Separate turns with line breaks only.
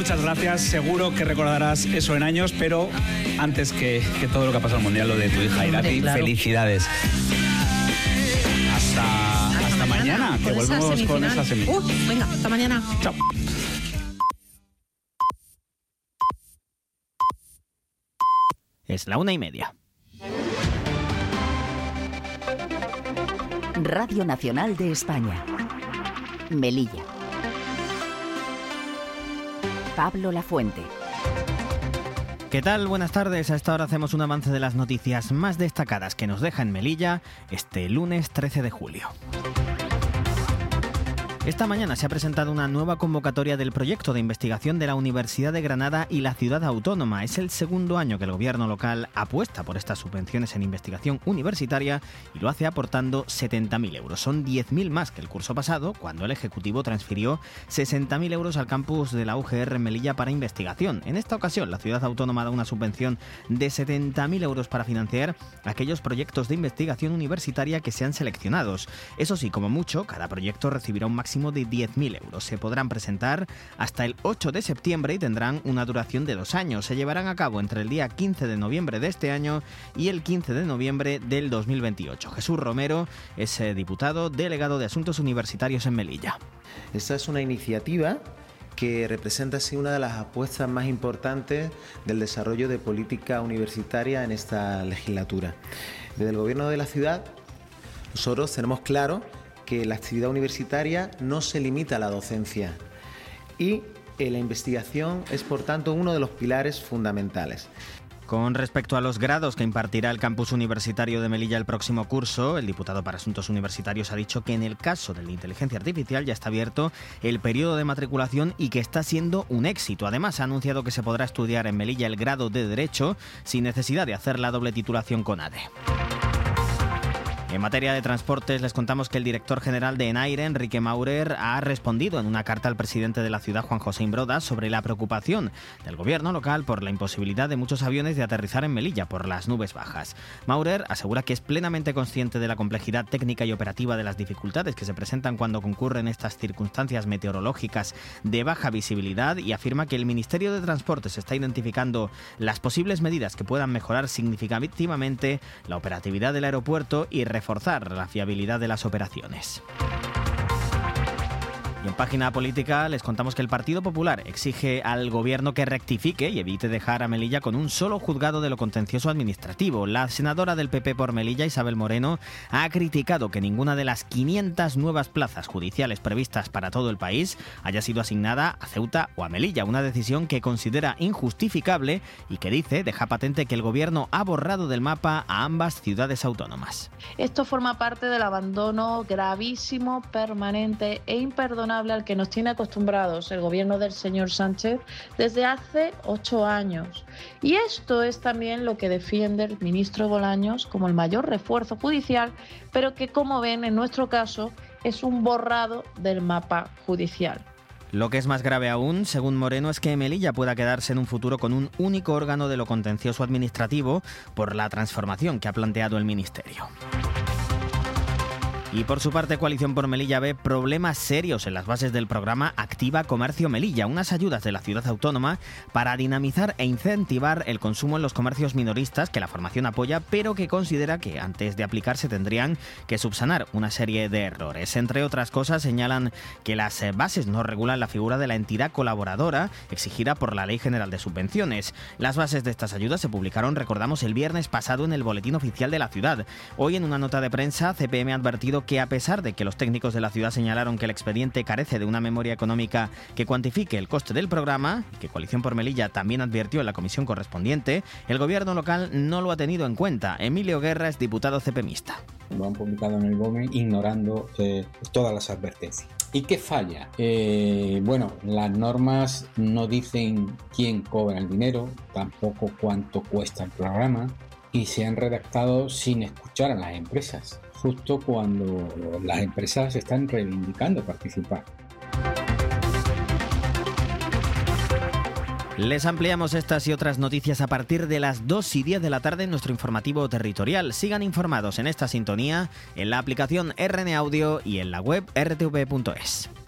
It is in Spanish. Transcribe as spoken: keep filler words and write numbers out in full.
muchas gracias. Seguro que recordarás eso en años, pero antes que, que todo lo que ha pasado en el Mundial, lo de tu hija Irati, claro. Felicidades. Hasta, hasta, hasta mañana, mañana que volvemos con esa semifinal.
Uh, venga, hasta mañana.
Chao.
Es la una y media.
Radio Nacional de España. Melilla. Pablo Lafuente.
¿Qué tal? Buenas tardes. A esta hora hacemos un avance de las noticias más destacadas que nos deja en Melilla este lunes trece de julio. Esta mañana se ha presentado una nueva convocatoria del proyecto de investigación de la Universidad de Granada y la Ciudad Autónoma. Es el segundo año que el gobierno local apuesta por estas subvenciones en investigación universitaria y lo hace aportando setenta mil euros. Son diez mil más que el curso pasado, cuando el Ejecutivo transfirió sesenta mil euros al campus de la U G R en Melilla para investigación. En esta ocasión, la Ciudad Autónoma da una subvención de setenta mil euros para financiar aquellos proyectos de investigación universitaria que sean seleccionados. Eso sí, como mucho, cada proyecto recibirá un máximo de diez mil euros. Se podrán presentar hasta el ocho de septiembre y tendrán una duración de dos años. Se llevarán a cabo entre el día quince de noviembre de este año y el quince de noviembre del dos mil veintiocho. Jesús Romero es eh, diputado delegado de Asuntos Universitarios en Melilla.
Esta es una iniciativa que representa así una de las apuestas más importantes del desarrollo de política universitaria en esta legislatura. Desde el Gobierno de la ciudad, nosotros tenemos claro que la actividad universitaria no se limita a la docencia y eh, la investigación es, por tanto, uno de los pilares fundamentales.
Con respecto a los grados que impartirá el campus universitario de Melilla el próximo curso, el diputado para Asuntos Universitarios ha dicho que en el caso de la inteligencia artificial ya está abierto el periodo de matriculación y que está siendo un éxito. Además, ha anunciado que se podrá estudiar en Melilla el grado de Derecho sin necesidad de hacer la doble titulación con A D E. En materia de transportes, les contamos que el director general de ENAIRE, Enrique Maurer, ha respondido en una carta al presidente de la ciudad, Juan José Imbroda, sobre la preocupación del gobierno local por la imposibilidad de muchos aviones de aterrizar en Melilla por las nubes bajas. Maurer asegura que es plenamente consciente de la complejidad técnica y operativa de las dificultades que se presentan cuando concurren estas circunstancias meteorológicas de baja visibilidad y afirma que el Ministerio de Transportes está identificando las posibles medidas que puedan mejorar significativamente la operatividad del aeropuerto y reforzar la fiabilidad de las operaciones. Y en página política les contamos que el Partido Popular exige al gobierno que rectifique y evite dejar a Melilla con un solo juzgado de lo contencioso administrativo. La senadora del P P por Melilla, Isabel Moreno, ha criticado que ninguna de las quinientas nuevas plazas judiciales previstas para todo el país haya sido asignada a Ceuta o a Melilla, una decisión que considera injustificable y que dice deja patente que el gobierno ha borrado del mapa a ambas ciudades autónomas.
Esto forma parte del abandono gravísimo, permanente e imperdonable al que nos tiene acostumbrados el gobierno del señor Sánchez desde hace ocho años. Y esto es también lo que defiende el ministro Bolaños como el mayor refuerzo judicial, pero que, como ven, en nuestro caso, es un borrado del mapa judicial.
Lo que es más grave aún, según Moreno, es que Melilla pueda quedarse en un futuro con un único órgano de lo contencioso administrativo por la transformación que ha planteado el ministerio. Y por su parte, Coalición por Melilla ve problemas serios en las bases del programa Activa Comercio Melilla, unas ayudas de la ciudad autónoma para dinamizar e incentivar el consumo en los comercios minoristas que la formación apoya, pero que considera que antes de aplicarse tendrían que subsanar una serie de errores. Entre otras cosas, señalan que las bases no regulan la figura de la entidad colaboradora exigida por la Ley General de Subvenciones. Las bases de estas ayudas se publicaron, recordamos, el viernes pasado en el Boletín Oficial de la ciudad. Hoy, en una nota de prensa, C P M ha advertido que a pesar de que los técnicos de la ciudad señalaron que el expediente carece de una memoria económica que cuantifique el coste del programa, y que Coalición por Melilla también advirtió en la comisión correspondiente, el gobierno local no lo ha tenido en cuenta. Emilio Guerra es diputado cepemista.
Lo han publicado en el B O M E ignorando eh, todas las advertencias. ¿Y qué falla? Eh, bueno, las normas no dicen quién cobra el dinero, tampoco cuánto cuesta el programa, y se han redactado sin escuchar a las empresas, justo cuando las empresas están reivindicando participar.
Les ampliamos estas y otras noticias a partir de las dos y diez de la tarde en nuestro informativo territorial. Sigan informados en esta sintonía, en la aplicación R N Audio y en la web r t v punto es.